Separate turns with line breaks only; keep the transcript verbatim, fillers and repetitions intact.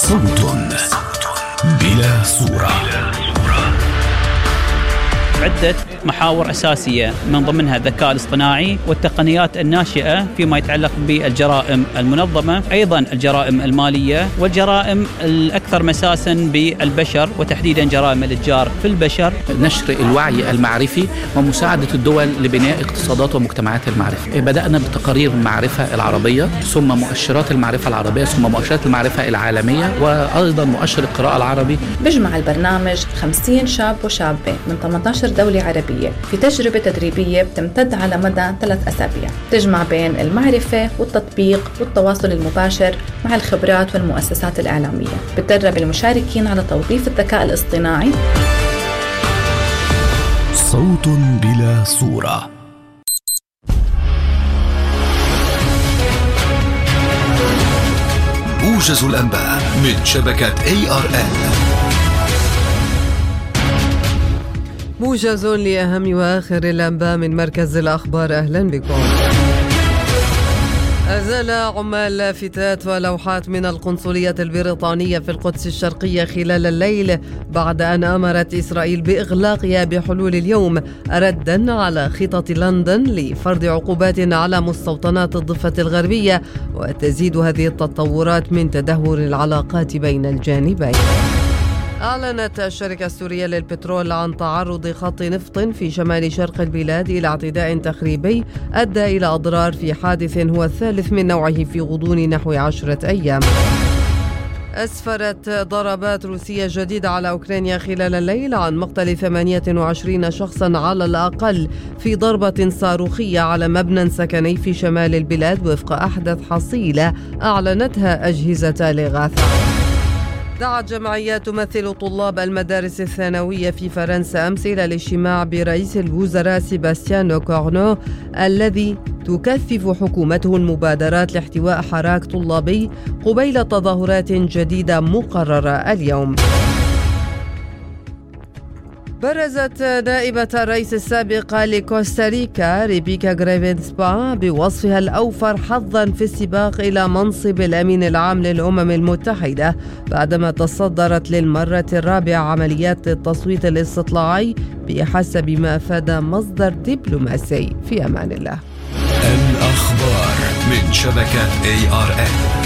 صوت بلا صورة.
عدة محاور أساسية من ضمنها الذكاء الاصطناعي والتقنيات الناشئة فيما يتعلق بالجرائم المنظمة، أيضا الجرائم المالية والجرائم الأكثر مساسا بالبشر وتحديدا جرائم الإتجار في البشر.
نشر الوعي المعرفي ومساعدة الدول لبناء اقتصادات ومجتمعات المعرفة. بدأنا بتقارير المعرفة العربية، ثم مؤشرات المعرفة العربية، ثم مؤشرات المعرفة العالمية، وأيضا مؤشر القراءة العربي.
بيجمع البرنامج خمسين شاب وشابة من ثمانية عشر دولة عربية في تجربة تدريبية بتمتد على مدى ثلاث أسابيع، تجمع بين المعرفة والتطبيق والتواصل المباشر مع الخبرات والمؤسسات الإعلامية. بتدرب المشاركين على توظيف الذكاء الاصطناعي.
صوت بلا صورة. موجز الأنباء من شبكة إيه آر إل.
موجز لأهم وآخر الأنباء من مركز الأخبار. أهلا بكم. أزال عمال لافتات ولوحات من القنصلية البريطانية في القدس الشرقية خلال الليل بعد أن أمرت إسرائيل بإغلاقها بحلول اليوم، ردا على خطط لندن لفرض عقوبات على مستوطنات الضفة الغربية، وتزيد هذه التطورات من تدهور العلاقات بين الجانبين. أعلنت الشركة السورية للبترول عن تعرض خط نفط في شمال شرق البلاد إلى اعتداء تخريبي أدى إلى أضرار في حادث هو الثالث من نوعه في غضون نحو عشرة أيام. أسفرت ضربات روسية جديدة على أوكرانيا خلال الليل عن مقتل ثمانية وعشرين شخصا على الأقل في ضربة صاروخية على مبنى سكني في شمال البلاد وفق أحدث حصيلة أعلنتها أجهزة الإغاثة. دعت جمعية تمثل طلاب المدارس الثانوية في فرنسا أمس إلى الاجتماع برئيس الوزراء سيباستيان كورنو الذي تكثف حكومته المبادرات لاحتواء حراك طلابي قبيل تظاهرات جديدة مقررة اليوم. برزت نائبة الرئيس السابقة لكوستاريكا ريبيكا غريفينسبا بوصفها الأوفر حظا في السباق إلى منصب الأمين العام للأمم المتحدة بعدما تصدرت للمرة الرابعة عمليات التصويت الاستطلاعي بحسب ما أفاد مصدر دبلوماسي. في أمان الله.
الأخبار من شبكة إيه آر إل.